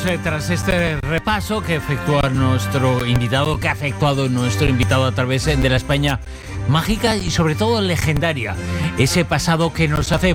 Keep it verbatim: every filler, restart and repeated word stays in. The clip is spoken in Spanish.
eh, tras este repaso que efectúa nuestro invitado, que ha efectuado nuestro invitado a través de la España mágica y sobre todo legendaria, ese pasado que nos hace